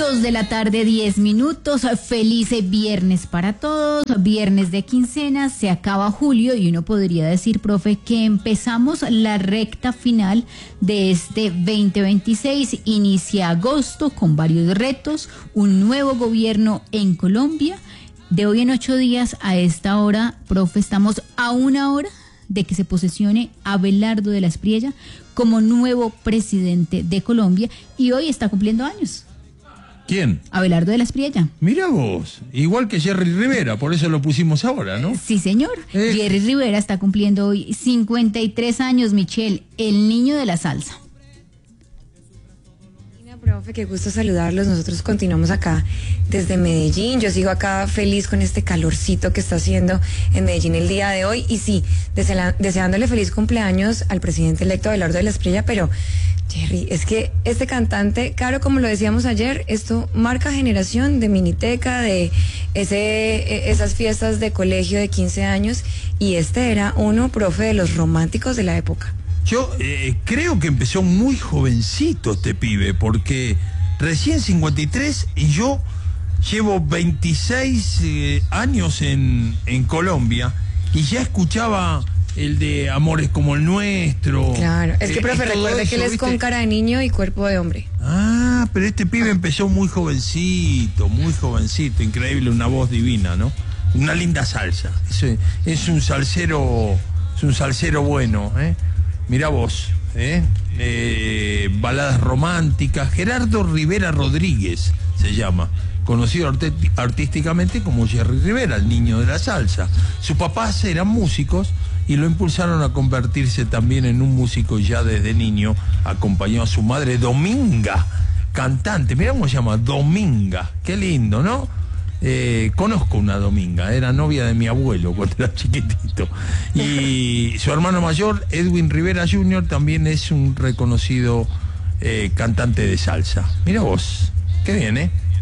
2 de la tarde, 10 minutos. Feliz viernes para todos. Viernes de quincena, se acaba julio y uno podría decir, profe, que empezamos la recta final de este 2026. Inicia agosto con varios retos, un nuevo gobierno en Colombia. De hoy en 8 días a esta hora, profe, estamos a una hora de que se posesione Abelardo de la Espriella como nuevo presidente de Colombia y hoy está cumpliendo años. ¿Quién? Abelardo de la Espriella. Mira vos, igual que Jerry Rivera, por eso lo pusimos ahora, ¿no? Sí, señor. Jerry Rivera está cumpliendo hoy 53 años, Michelle, el niño de la salsa. Profe, qué gusto saludarlos. Nosotros continuamos acá desde Medellín. Yo sigo acá feliz con este calorcito que está haciendo en Medellín el día de hoy. Y sí, deseándole feliz cumpleaños al presidente electo Abelardo de la Espriella, pero Jerry, es que este cantante, claro, como lo decíamos ayer, esto marca generación de Miniteca, de esas fiestas de colegio de 15 años, y este era uno, profe, de los románticos de la época. Yo creo que empezó muy jovencito este pibe, porque recién 53 y yo llevo 26 años en Colombia y ya escuchaba el de Amores como el Nuestro. Claro, es que, profe, recuerde que él es con cara de niño y cuerpo de hombre. Ah, pero este pibe empezó muy jovencito, increíble, una voz divina, ¿no? Una linda salsa. Es un salsero bueno, ¿eh? Mirá vos, baladas románticas. Gerardo Rivera Rodríguez se llama, conocido artísticamente como Jerry Rivera, el niño de la salsa. Sus papás eran músicos y lo impulsaron a convertirse también en un músico ya desde niño. Acompañó a su madre Dominga, cantante. Mirá cómo se llama, Dominga. Qué lindo, ¿no? Conozco una Dominga, era novia de mi abuelo cuando era chiquitito. Y su hermano mayor, Edwin Rivera Jr., también es un reconocido cantante de salsa. Mira vos, qué bien, ¿eh?